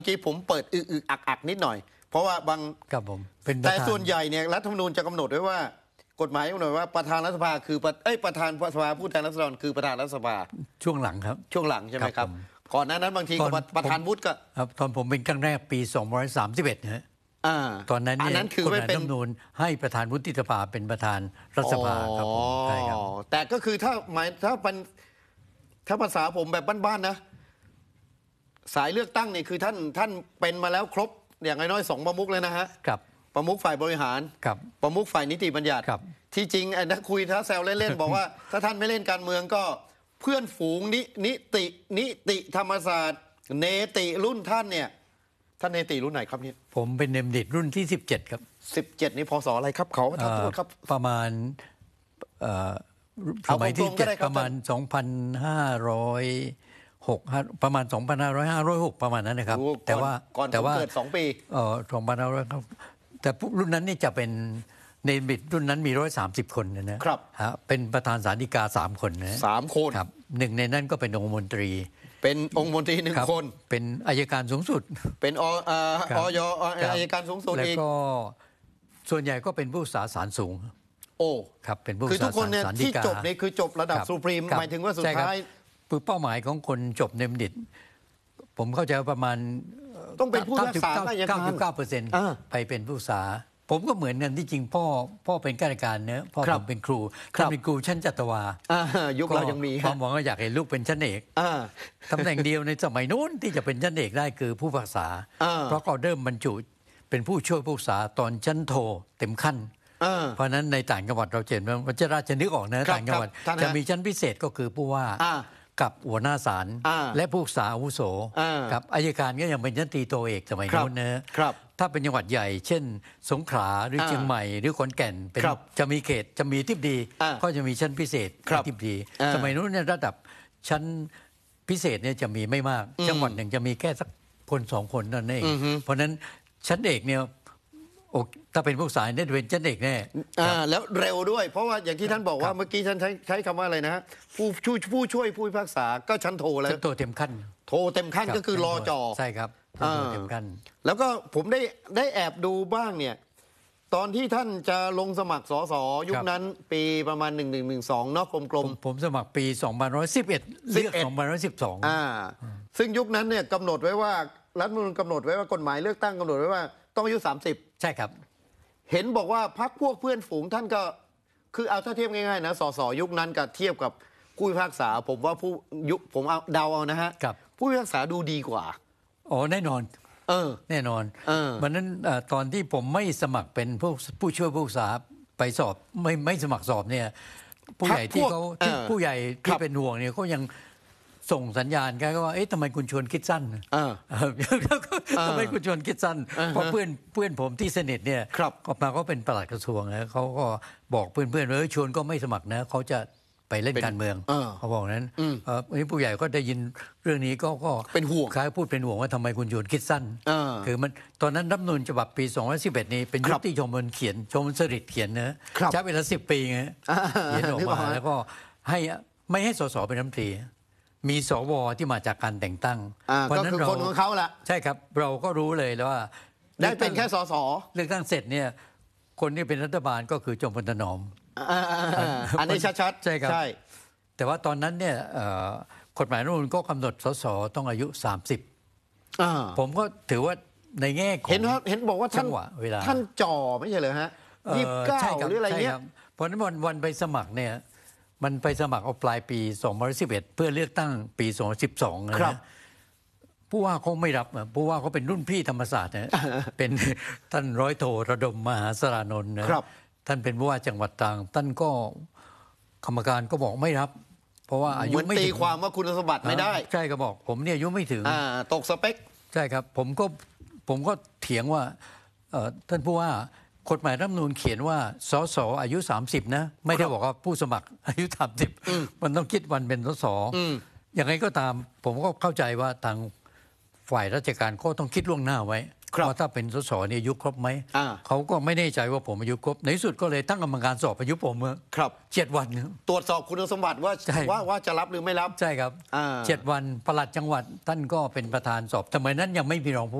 กี้ผมเปิดอึกอักนิดหน่อยเพราะว่าบางครับผมเป็นแต่ส่วนใหญ่เนี่ยรัฐธรรมนูญจะกำหนดไว้ว่ากฎหมายกำหนดว่าประธานรัฐสภาคือประธานสภาผู้แทนราษฎรคือประธานรัฐสภาช่วงหลังครับช่วงหลังใช่ไหมครับก่อนหน้านั้นบางทีก็ประธานวุฒิก็ตอนผมเป็นครั้งแรกปี2531นะฮะตอนนั้นเนี่ยกฎหมายรัฐธรรมนูญให้ประธานวุฒิสภาเป็นประธานรัฐสภาครับผมใช่ครับแต่ก็คือถ้าภาษาผมแบบบ้านๆนะสายเลือกตั้งนี่คือท่านเป็นมาแล้วครบอย่างน้อยๆ2ประมุขเลยนะฮะครับประมุขฝ่ายบริหารครับประมุขฝ่ายนิติบัญญัติครับที่จริงนักคุยท้าแซวเล่นๆ บอกว่าถ้าท่านไม่เล่นการเมืองก็เพื่อนฝูงนิติธรรมศาสตร์เนติรุ่นท่านเนี่ยท่านเนติรุ่นไหนครับเนี่ยผมเป็นเนมดิตรุ่นที่17ครับ 17นี่พศอะไรครับเขาท่านพูดครับประมาณสมัยที่7ประมาณ2,506ประมาณ2,506ประมาณนั้นนะครับแต่ว่าก่อนเกิด2ปี 2,500ครับแต่รุ่นนั้นนี่จะเป็นเนมิตรุ่นนั้นมี130คนนะครับเป็นประธานศาลฎีกา3คนนะ 3คนครับหนึ่งในนั้นก็เป็นองคมนตรีเป็นองคมนตรี1คนเป็นอัยการสูงสุดเป็นอยอัยการสูงสุดแล้วก็ส่วนใหญ่ก็เป็นผู้สาศาลสูงโอ้ครับเป็นผู้คือทุกคนเนี่ยที่จบนี่คือจบระดับสุพรีมหมายถึงว่าสุดท้ายเป้าหมายของคนจบเนมดิตผมเข้าใจว่าประมาณต้องเป็นผู้รักษา 99%ไปเป็นผู้ษาผมก็เหมือนกันที่จริงพ่อเป็นข้าราชการเนอะพ่อผมเป็นครูเป็นครูชั้นจัตวายุคเรายังมีความหวังว่าอยากให้ลูกเป็นชั้นเอกตำแหน่งเดียวในสมัยนู้นที่จะเป็นชั้นเอกได้คือผู้พักษาเพราะเขาเริ่มบรรจุเป็นผู้ช่วยผู้พักษาตอนชั้นโทเต็มขั้นเพราะนั้นในต่างจังหวัดเราเห็นว่าจะราชนึกออกนะต่างจังหวัดจะมีชั้นพิเศษก็คือผู้ว่ากับหัวหน้าศาลและผู้ศึกษาอาวุโสกับอัยการก็ยังเป็นชั้นตรีโทเอกสมัยนู้นนะถ้าเป็นจังหวัดใหญ่เช่นสงขลาหรือเชียงใหม่หรือขอนแก่นเป็นจะมีเขตจะมีทิบดีก็จะมีชั้นพิเศษทิบดีสมัยนู้นเนี่ยระดับชั้นพิเศษเนี่ยจะมีไม่มากจังหวัดหนึ่งจะมีแค่สักคน2คนนั่นเองเพราะนั้นชั้นเอกเนี่ยถ้าเป็นผู้สายเนี่ยเป็นชั้นเอกแน่แล้วเร็วด้วยเพราะว่าอย่างที่ท่านบอกว่าเมื่อกี้ท่านใช้คำว่าอะไรนะผู้ช่วยผู้พิพากษาก็ชั้นโทแล้วชั้นโทเต็มขั้นโทเต็มขั้นก็คือรอจอใช่ครับโทเต็มขั้นแล้วก็ผมได้แอบดูบ้างเนี่ยตอนที่ท่านจะลงสมัครสสยุคนั้นปีประมาณ1112เนาะกลมๆผมสมัครปี2111เลือก 2112ซึ่งยุคนั้นเนี่ยกำหนดไว้ว่ารัฐธรรมนูญกำหนดไว้ว่ากฎหมายเลือกตั้งกำหนดไว้ว่าต้องอายุ30 ใช่ครับเห็นบอกว่าพรรคพวกเพื่อนฝูงท่านก็คือเอาถ้าเทียบง่ายๆนะสสยุคนั้นกับเทียบกับผู้พิพากษาผมว่าผมเอาเดาเอานะฮะผู้พิพากษาดูดีกว่าแน่นอนแน่นอนวันนั้นตอนที่ผมไม่สมัครเป็นผู้ช่วยผู้พิพากษาไปสอบไม่สมัครสอบเนี่ยผู้ใหญ่ที่เขาผู้ใหญ่ที่เป็นห่วงเนี่ยเขายังส่งสัญญาณกันว่าทำไมคุณชวนคิดสั้นทำไมคุณชวนคิดสั้นเพราะเพื่อนผมที่สนิทเนี่ยออกมาก็เป็นปลัดกระทรวงนะเขาก็บอกเพื่อนว่าชวนก็ไม่สมัครนะเขาจะไปเล่นการเมืองเขาบอกนั้นนี่ผู้ใหญ่ก็ได้ยินเรื่องนี้ก็เป็นห่วงคล้ายพูดเป็นห่วงว่าทำไมคุณชวนคิดสั้นคือมันตอนนั้นรัฐธรรมนูญฉบับปี2011นี้เป็นยุคที่ชมรมสฤษดิ์เขียนนะใช้เวลา10 ปีไงเขียนออกมาแล้วก็ไม่ให้สสเป็นรัฐมนตรีมีสวที่มาจากการแต่งตั้งก็คือคนของเขาแหละใช่ครับเราก็รู้เลยแล้วว่าได้เป็นแค่สสเลือกตั้งเสร็จเนี่ยคนที่เป็นรัฐบาลก็คือจอมพลถนอมอันนี้ชัดๆใช่ครับแต่ว่าตอนนั้นเนี่ยกฎหมายรัฐธรรมนูญก็กำหนดสสต้องอายุ30ผมก็ถือว่าในแง่ของเห็นบอกว่าท่านจ่อไม่ใช่เหรอฮะ29หรืออะไรเงี้ยเพราะนั้นวันไปสมัครเนี่ยมันไปสมัครเอาปลายปี2011เพื่อเลือกตั้งปี2012นะผู้ว่าเขาไม่รับผู้ว่าเขาเป็นรุ่นพี่ธรรมศาสตร์นะเป็นท่านร้อยโทระดมมหาสรานนท์นะท่านเป็นผู้ว่าจังหวัดตรังท่านก็กรรมการก็บอกไม่รับเพราะว่าอายุไม่ถึงตีความว่าคุณสมบัติไม่ได้ใช่ก็บอกผมเนี่ยอายุไม่ถึงตกสเปคใช่ครับผมก็เถียงว่าท่านผู้ว่ากฎหมายรัฐธรรมนูญเขียนว่าสสอายุ30นะไม่ได้บอกว่าผู้สมัครอายุ30มันต้องคิดวันเป็นสสอย่างไรก็ตามผมก็เข้าใจว่าทางฝ่ายราชการก็ต้องคิดล่วงหน้าไว้ว่าถ้าเป็นสสเนี่ยอายุครบไหมเขาก็ไม่แน่ใจว่าผมอายุครบในที่สุดก็เลยตั้งกรรมการสอบอายุผม7 วันตรวจสอบคุณสมบัติว่าจะรับหรือไม่รับใช่ครับ7 วันปลัดจังหวัดท่านก็เป็นประธานสอบสมัยนั้นยังไม่มีรองผู้